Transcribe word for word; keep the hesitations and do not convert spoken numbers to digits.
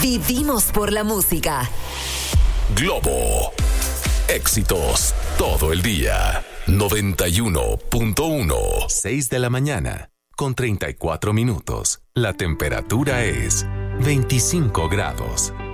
Vivimos por la música. Globo. Éxitos todo el día. noventa y uno punto uno. seis de la mañana, con treinta y cuatro minutos. La temperatura es veinticinco grados.